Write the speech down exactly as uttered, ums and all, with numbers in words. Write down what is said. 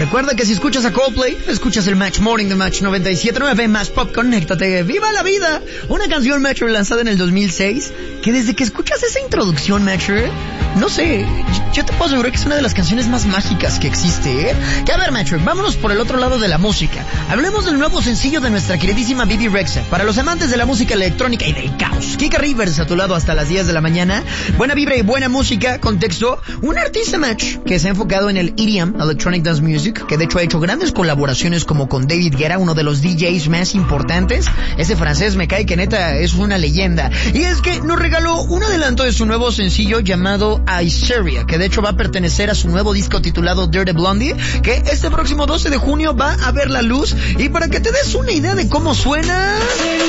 Recuerda que si escuchas a Coldplay, escuchas el Match Morning de Match noventa y siete punto nueve, Más Pop, conéctate, ¡viva la vida! Una canción, Matcher, lanzada en el dos mil seis, que desde que escuchas esa introducción, Matcher, no sé, yo te puedo asegurar que es una de las canciones más mágicas que existe, ¿eh? Que a ver, Matcher, vámonos por el otro lado de la música. Hablemos del nuevo sencillo de nuestra queridísima Bebe Rexha. Para los amantes de la música electrónica y del caos, Kika Rivers a tu lado hasta las diez de la mañana. Buena vibra y buena música. Contexto, un artista, Match, que se ha enfocado en el E D M, Electronic Dance Music, que de hecho ha hecho grandes colaboraciones como con David Guetta, uno de los D Js más importantes. Ese francés me cae que neta es una leyenda. Y es que nos regaló un adelanto de su nuevo sencillo llamado Hysteria, que de hecho va a pertenecer a su nuevo disco titulado Dirty Blondie, que este próximo doce de junio va a ver la luz. Y para que te des una idea de cómo suena...